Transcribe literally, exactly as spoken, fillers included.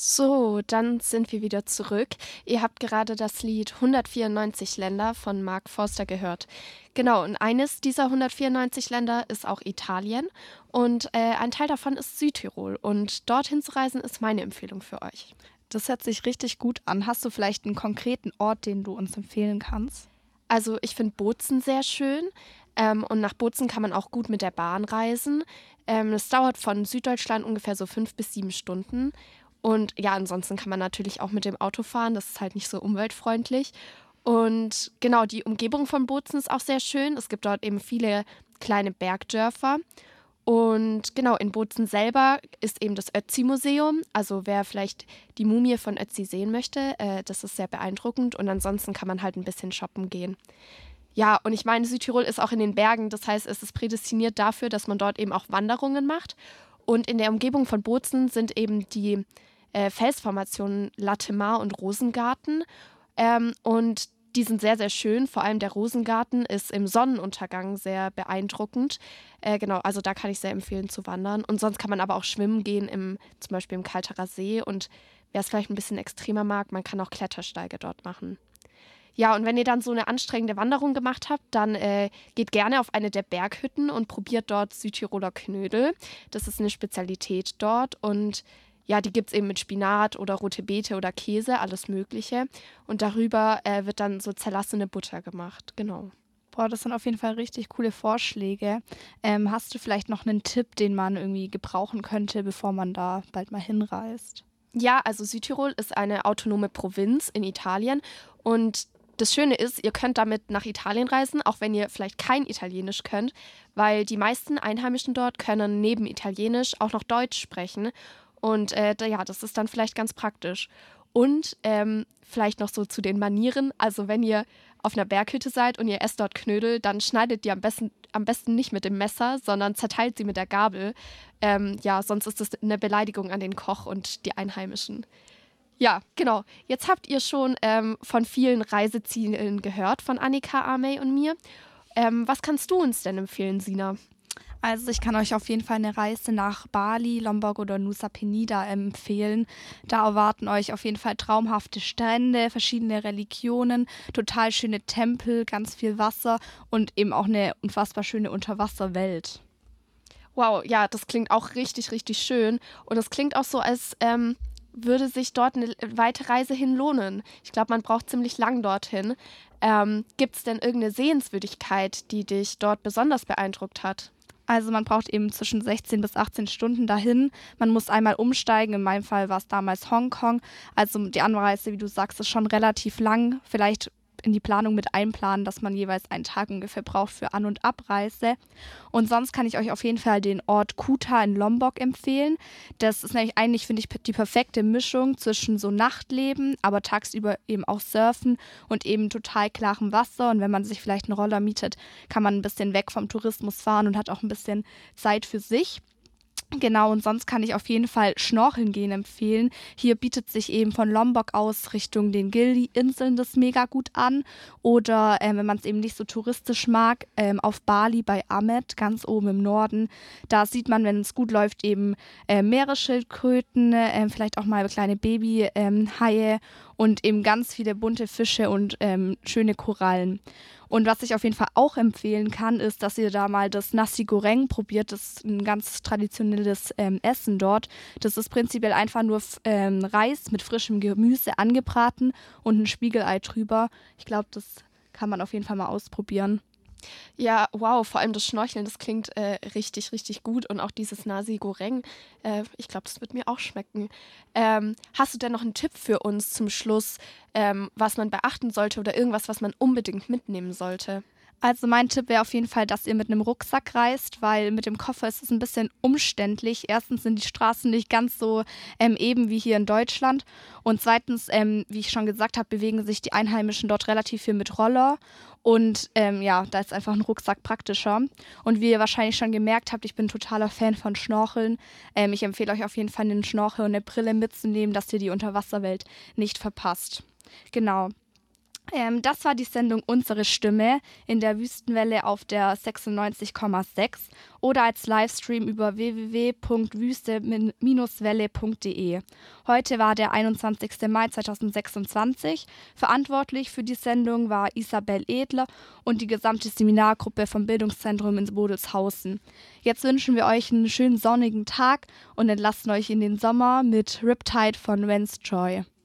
So, dann sind wir wieder zurück. Ihr habt gerade das Lied hundertvierundneunzig Länder von Mark Forster gehört. Genau, und eines dieser hundertvierundneunzig Länder ist auch Italien und äh, ein Teil davon ist Südtirol und dorthin zu reisen ist meine Empfehlung für euch. Das hört sich richtig gut an. Hast du vielleicht einen konkreten Ort, den du uns empfehlen kannst? Also ich finde Bozen sehr schön ähm, und nach Bozen kann man auch gut mit der Bahn reisen. Ähm, es dauert von Süddeutschland ungefähr so fünf bis sieben Stunden. Und ja, ansonsten kann man natürlich auch mit dem Auto fahren. Das ist halt nicht so umweltfreundlich. Und genau, die Umgebung von Bozen ist auch sehr schön. Es gibt dort eben viele kleine Bergdörfer. Und genau, in Bozen selber ist eben das Ötzi-Museum. Also wer vielleicht die Mumie von Ötzi sehen möchte, äh, das ist sehr beeindruckend. Und ansonsten kann man halt ein bisschen shoppen gehen. Ja, und ich meine, Südtirol ist auch in den Bergen. Das heißt, es ist prädestiniert dafür, dass man dort eben auch Wanderungen macht. Und in der Umgebung von Bozen sind eben die äh, Felsformationen Latemar und Rosengarten. Ähm, und die sind sehr, sehr schön. Vor allem der Rosengarten ist im Sonnenuntergang sehr beeindruckend. Äh, genau, also da kann ich sehr empfehlen zu wandern. Und sonst kann man aber auch schwimmen gehen, im, zum Beispiel im Kalterer See. Und wer es vielleicht ein bisschen extremer mag, man kann auch Klettersteige dort machen. Ja, und wenn ihr dann so eine anstrengende Wanderung gemacht habt, dann äh, geht gerne auf eine der Berghütten und probiert dort Südtiroler Knödel. Das ist eine Spezialität dort und ja, die gibt es eben mit Spinat oder rote Beete oder Käse, alles Mögliche. Und darüber äh, wird dann so zerlassene Butter gemacht, genau. Boah, das sind auf jeden Fall richtig coole Vorschläge. Ähm, hast du vielleicht noch einen Tipp, den man irgendwie gebrauchen könnte, bevor man da bald mal hinreist? Ja, also Südtirol ist eine autonome Provinz in Italien und das Schöne ist, ihr könnt damit nach Italien reisen, auch wenn ihr vielleicht kein Italienisch könnt, weil die meisten Einheimischen dort können neben Italienisch auch noch Deutsch sprechen. Und äh, da- ja, das ist dann vielleicht ganz praktisch. Und ähm, vielleicht noch so zu den Manieren. Also wenn ihr auf einer Berghütte seid und ihr esst dort Knödel, dann schneidet die am besten, am besten nicht mit dem Messer, sondern zerteilt sie mit der Gabel. Ähm, ja, sonst ist das eine Beleidigung an den Koch und die Einheimischen. Ja, genau. Jetzt habt ihr schon ähm, von vielen Reisezielen gehört, von Annika, Amey und mir. Ähm, was kannst du uns denn empfehlen, Sina? Also ich kann euch auf jeden Fall eine Reise nach Bali, Lombok oder Nusa Penida empfehlen. Da erwarten euch auf jeden Fall traumhafte Strände, verschiedene Religionen, total schöne Tempel, ganz viel Wasser und eben auch eine unfassbar schöne Unterwasserwelt. Wow, ja, das klingt auch richtig, richtig schön. Und es klingt auch so, als ähm, würde sich dort eine weite Reise hin lohnen. Ich glaube, man braucht ziemlich lang dorthin. Ähm, Gibt es denn irgendeine Sehenswürdigkeit, die dich dort besonders beeindruckt hat? Also man braucht eben zwischen sechzehn bis achtzehn Stunden dahin. Man muss einmal umsteigen. In meinem Fall war es damals Hongkong. Also die Anreise, wie du sagst, ist schon relativ lang. Vielleicht in die Planung mit einplanen, dass man jeweils einen Tag ungefähr braucht für An- und Abreise. Und sonst kann ich euch auf jeden Fall den Ort Kuta in Lombok empfehlen. Das ist nämlich eigentlich, finde ich, die perfekte Mischung zwischen so Nachtleben, aber tagsüber eben auch Surfen und eben total klarem Wasser. Und wenn man sich vielleicht einen Roller mietet, kann man ein bisschen weg vom Tourismus fahren und hat auch ein bisschen Zeit für sich. Genau, und sonst kann ich auf jeden Fall Schnorcheln gehen empfehlen. Hier bietet sich eben von Lombok aus Richtung den Gili-Inseln das mega gut an. Oder ähm, wenn man es eben nicht so touristisch mag, ähm, auf Bali bei Amed, ganz oben im Norden. Da sieht man, wenn es gut läuft, eben äh, Meeresschildkröten, äh, vielleicht auch mal kleine Babyhaie ähm, und eben ganz viele bunte Fische und ähm, schöne Korallen. Und was ich auf jeden Fall auch empfehlen kann, ist, dass ihr da mal das Nasi Goreng probiert. Das ist ein ganz traditionelles ähm, Essen dort. Das ist prinzipiell einfach nur ähm, Reis mit frischem Gemüse angebraten und ein Spiegelei drüber. Ich glaube, das kann man auf jeden Fall mal ausprobieren. Ja, wow, vor allem das Schnorcheln, das klingt äh, richtig, richtig gut. Und auch dieses Nasi Goreng, äh, ich glaube, das wird mir auch schmecken. Ähm, hast du denn noch einen Tipp für uns zum Schluss, ähm, was man beachten sollte oder irgendwas, was man unbedingt mitnehmen sollte? Also mein Tipp wäre auf jeden Fall, dass ihr mit einem Rucksack reist, weil mit dem Koffer ist es ein bisschen umständlich. Erstens sind die Straßen nicht ganz so ähm, eben wie hier in Deutschland. Und zweitens, ähm, wie ich schon gesagt habe, bewegen sich die Einheimischen dort relativ viel mit Roller. Und ähm, ja, da ist einfach ein Rucksack praktischer. Und wie ihr wahrscheinlich schon gemerkt habt, ich bin totaler Fan von Schnorcheln. Ähm, ich empfehle euch auf jeden Fall, einen Schnorchel und eine Brille mitzunehmen, dass ihr die Unterwasserwelt nicht verpasst. Genau. Ähm, das war die Sendung Unsere Stimme in der Wüstenwelle auf der sechsundneunzig Komma sechs oder als Livestream über w w w punkt wüste Bindestrich welle punkt de. Heute war der einundzwanzigster Mai zweitausendsechsundzwanzig. Verantwortlich für die Sendung war Isabel Edler und die gesamte Seminargruppe vom Bildungszentrum in Bodelshausen. Jetzt wünschen wir euch einen schönen sonnigen Tag und entlassen euch in den Sommer mit Riptide von Vance Joy.